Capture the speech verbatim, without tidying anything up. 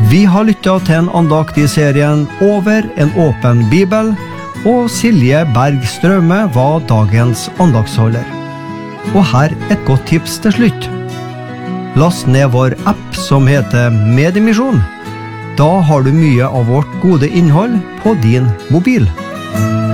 Vi har lyttet til en andakt i serien Over en åpen bibel, og Silje Berg Strømme var dagens andaktsholder. Og her et godt tips til slutt. Last ned vår app som heter Mediemisjon. Da har du mye av vårt gode innhold på din mobil.